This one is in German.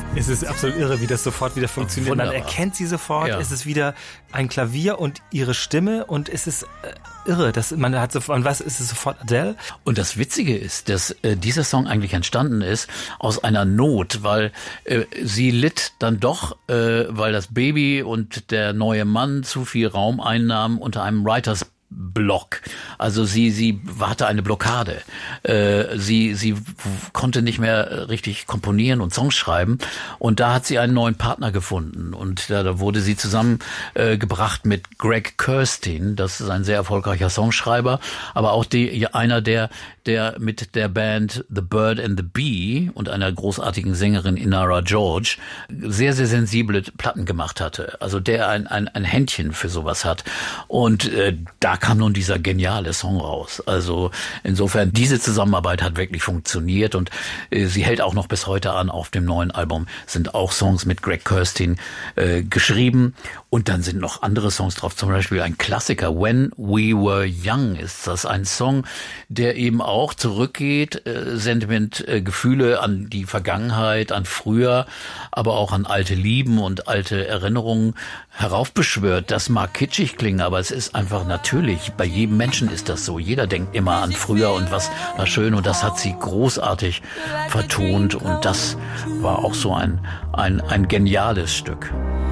Es ist absolut irre, wie das sofort wieder funktioniert. Wunderbar. Man erkennt sie sofort, Ja. es ist wieder ein Klavier und ihre Stimme und es ist irre. Es ist sofort Adele. Und das Witzige ist, dass dieser Song eigentlich entstanden ist aus einer Not, weil sie litt dann doch, weil das Baby und der neue Mann zu viel Raum einnahmen unter einem Writers Block. Also sie hatte eine Blockade. Sie konnte nicht mehr richtig komponieren und Songs schreiben. Und da hat sie einen neuen Partner gefunden. Und da wurde sie zusammengebracht mit Greg Kurstin. Das ist ein sehr erfolgreicher Songschreiber. Aber auch einer, der mit der Band The Bird and the Bee und einer großartigen Sängerin Inara George sehr, sehr sensible Platten gemacht hatte. Also der ein Händchen für sowas hat. Und da kam nun dieser geniale Song raus. Also insofern, diese Zusammenarbeit hat wirklich funktioniert und sie hält auch noch bis heute an. Auf dem neuen Album sind auch Songs mit Greg Kurstin geschrieben und dann sind noch andere Songs drauf, zum Beispiel ein Klassiker, When We Were Young ist das, ein Song, der eben auch zurückgeht, Gefühle an die Vergangenheit, an früher, aber auch an alte Lieben und alte Erinnerungen heraufbeschwört. Das mag kitschig klingen, aber es ist einfach natürlich. Bei jedem Menschen ist das so. Jeder denkt immer an früher und was war schön und das hat sie großartig vertont und das war auch so ein geniales Stück.